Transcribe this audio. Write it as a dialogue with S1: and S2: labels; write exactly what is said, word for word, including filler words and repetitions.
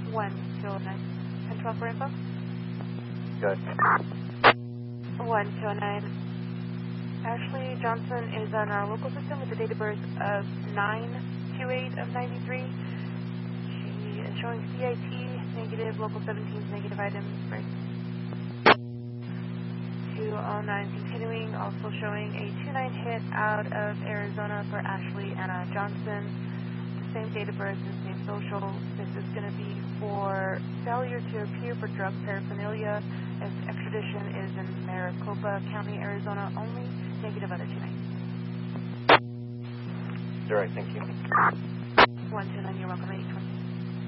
S1: one two nine. ten twelve for info?
S2: Good.
S1: one two nine. Ashley Johnson is on our local system with a date of birth of nine two eight of ninety-three. She is showing C I T negative, local seventeen negative items. Right. two oh nine continuing, also showing a two nine hit out of Arizona for Ashley Anna Johnson. The same date of birth, the same social. This is going to be for failure to appear for drug paraphernalia, as extradition is in Maricopa County, Arizona only. Negative other two nine.
S2: All right, thank you.
S1: one two nine, you're welcome. eight twenty.